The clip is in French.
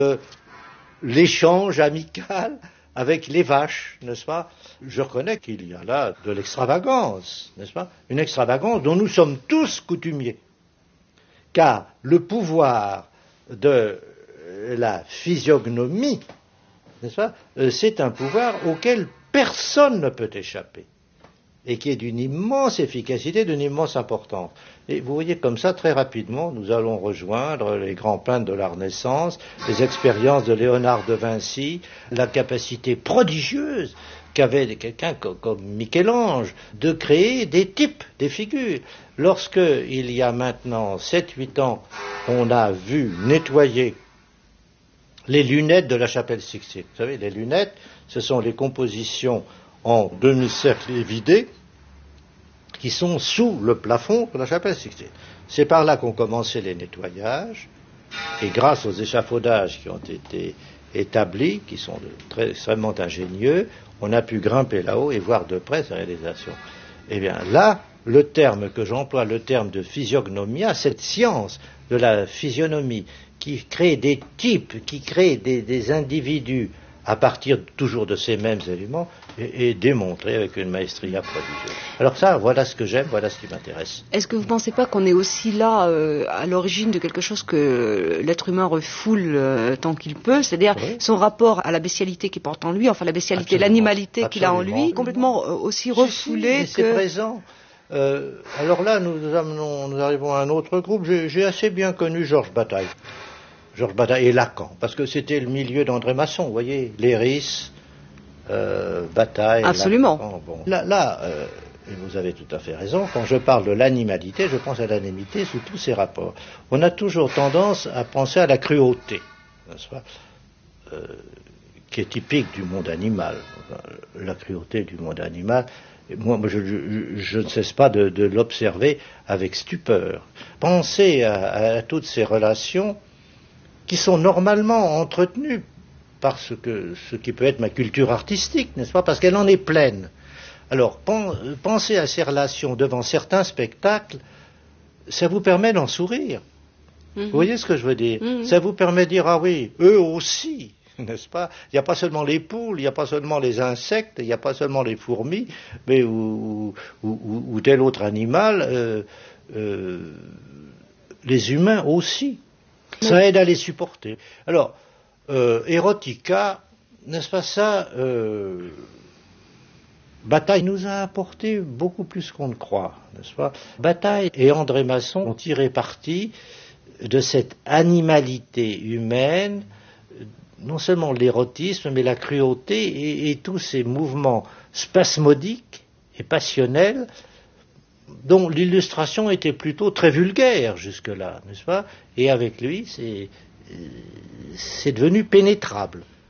l'échange amical avec les vaches, n'est-ce pas? Je reconnais qu'il y a là de l'extravagance, n'est-ce pas? Une extravagance dont nous sommes tous coutumiers. Car le pouvoir de la physiognomie, n'est-ce pas, c'est un pouvoir auquel personne ne peut échapper et qui est d'une immense efficacité, d'une immense importance. Et vous voyez comme ça, très rapidement, nous allons rejoindre les grands peintres de la Renaissance, les expériences de Léonard de Vinci, la capacité prodigieuse qu'avait quelqu'un comme Michel-Ange de créer des types, des figures. Lorsque, il y a maintenant 7-8 ans, on a vu nettoyer les lunettes de la chapelle Sixtine. Vous savez, les lunettes, ce sont les compositions en demi-cercle évidé qui sont sous le plafond de la chapelle Sixtine. C'est par là qu'ont commencé les nettoyages, et grâce aux échafaudages qui ont été établis, qui sont extrêmement ingénieux, on a pu grimper là-haut et voir de près ces réalisations. Eh bien là, le terme que j'emploie, le terme de physiognomia, cette science de la physionomie qui crée des types, qui crée des individus à partir toujours de ces mêmes éléments, est démontré avec une maestria prodigieuse. Alors ça, voilà ce que j'aime, voilà ce qui m'intéresse. Est-ce que vous ne pensez pas qu'on est aussi là à l'origine de quelque chose que l'être humain refoule tant qu'il peut, c'est-à-dire son rapport à la bestialité qu'il porte en lui, enfin la bestialité, l'animalité qu'il a en lui, complètement aussi refoulé que... C'est présent. Alors là, nous arrivons à un autre groupe. J'ai assez bien connu Georges Bataille. Georges Bataille et Lacan, parce que c'était le milieu d'André Masson, vous voyez, Léris, Bataille. Absolument. Lacan, bon. Là, et vous avez tout à fait raison, quand je parle de l'animalité, je pense à l'animalité sous tous ses rapports. On a toujours tendance à penser à la cruauté, n'est-ce pas, qui est typique du monde animal. La cruauté du monde animal, moi je ne cesse pas de l'observer avec stupeur. Pensez à toutes ces relations qui sont normalement entretenues par ce qui peut être ma culture artistique, n'est-ce pas, parce qu'elle en est pleine. Alors, pensez à ces relations devant certains spectacles, ça vous permet d'en sourire. Vous voyez ce que je veux dire? Ça vous permet de dire, ah oui, eux aussi, n'est-ce pas? Il n'y a pas seulement les poules, il n'y a pas seulement les insectes, il n'y a pas seulement les fourmis, mais ou tel autre animal, les humains aussi. Ça aide à les supporter. Alors, Erotica, n'est-ce pas ça, Bataille nous a apporté beaucoup plus qu'on ne croit, n'est-ce pas? Bataille et André Masson ont tiré parti de cette animalité humaine, non seulement l'érotisme, mais la cruauté et tous ces mouvements spasmodiques et passionnels dont l'illustration était plutôt très vulgaire jusque-là, n'est-ce pas? Et avec lui, c'est devenu pénétrable.